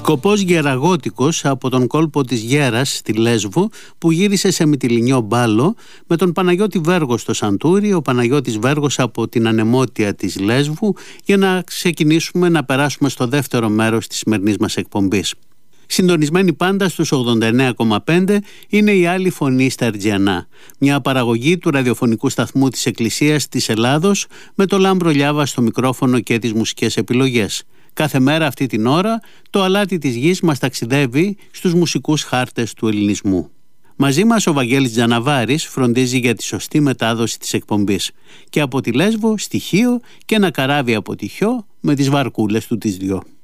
Σκοπός γεραγότικος από τον κόλπο της Γέρας στη Λέσβο, που γύρισε σε Μυτιληνιό μπάλο με τον Παναγιώτη Βέργο στο Σαντούρι, ο Παναγιώτης Βέργος από την Ανεμότια της Λέσβου, για να ξεκινήσουμε να περάσουμε στο δεύτερο μέρος της σημερινής μας εκπομπής. Συντονισμένη πάντα στους 89,5 είναι η Άλλη Φωνή στα Ερτζιανά, μια παραγωγή του ραδιοφωνικού σταθμού της Εκκλησίας της Ελλάδος, με το Λάμπρο Λιάβα στο μικρόφωνο και τις μουσικές επιλογές. Κάθε μέρα αυτή την ώρα το αλάτι της γης μας ταξιδεύει στους μουσικούς χάρτες του ελληνισμού. Μαζί μας ο Βαγγέλης Τζαναβάρης φροντίζει για τη σωστή μετάδοση της εκπομπής. Και από τη Λέσβο, στοιχείο και ένα καράβι από τη Χιό με τις βαρκούλες του τις δυο.